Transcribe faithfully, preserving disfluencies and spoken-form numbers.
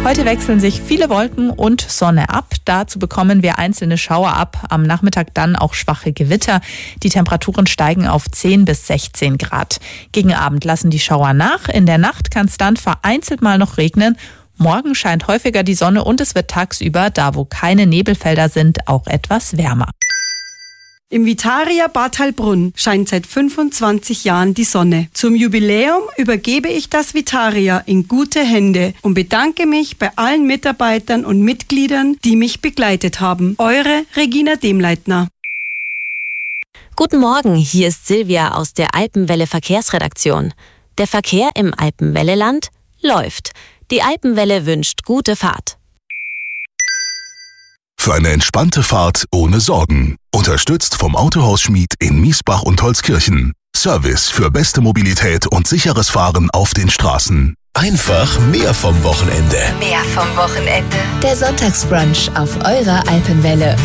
Heute wechseln sich viele Wolken und Sonne ab. Dazu bekommen wir einzelne Schauer ab. Am Nachmittag dann auch schwache Gewitter. Die Temperaturen steigen auf zehn bis sechzehn Grad. Gegen Abend lassen die Schauer nach. In der Nacht kann es dann vereinzelt mal noch regnen. Morgen scheint häufiger die Sonne und es wird tagsüber, da wo keine Nebelfelder sind, auch etwas wärmer. Im Vitaria Bad Heilbrunn scheint seit fünfundzwanzig Jahren die Sonne. Zum Jubiläum übergebe ich das Vitaria in gute Hände und bedanke mich bei allen Mitarbeitern und Mitgliedern, die mich begleitet haben. Eure Regina Demleitner. Guten Morgen, hier ist Silvia aus der Alpenwelle Verkehrsredaktion. Der Verkehr im Alpenwelleland läuft. Die Alpenwelle wünscht gute Fahrt. Für eine entspannte Fahrt ohne Sorgen. Unterstützt vom Autohaus Schmid in Miesbach und Holzkirchen. Service für beste Mobilität und sicheres Fahren auf den Straßen. Einfach mehr vom Wochenende. Mehr vom Wochenende. Der Sonntagsbrunch auf eurer Alpenwelle.